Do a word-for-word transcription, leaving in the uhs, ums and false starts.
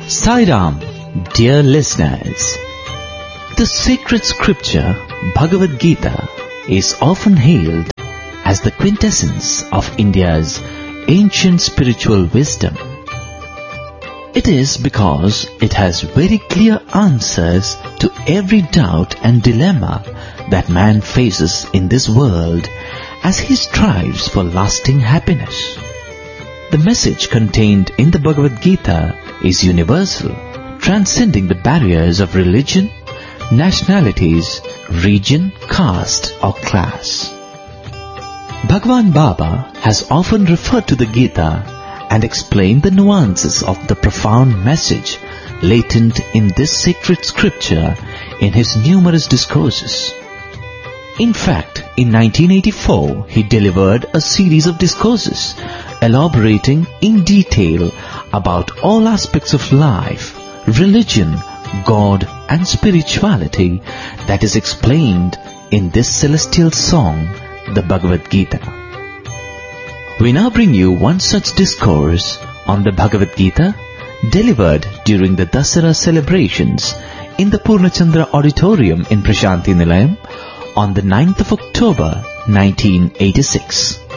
Sai Ram, dear listeners. The sacred scripture, Bhagavad Gita, is often hailed as the quintessence of India's ancient spiritual wisdom. It is because it has very clear answers to every doubt and dilemma that man faces in this world as he strives for lasting happiness. The message contained in the Bhagavad Gita is universal, transcending the barriers of religion, nationalities, region, caste or class. Bhagwan Baba has often referred to the Gita and explained the nuances of the profound message latent in this sacred scripture in his numerous discourses. In fact, in nineteen eighty-four, he delivered a series of discourses elaborating in detail about all aspects of life, religion, God and spirituality that is explained in this celestial song, the Bhagavad Gita. We now bring you one such discourse on the Bhagavad Gita delivered during the Dasara celebrations in the Purnachandra Auditorium in Prashanti Nilayam on the ninth of October nineteen eighty-six.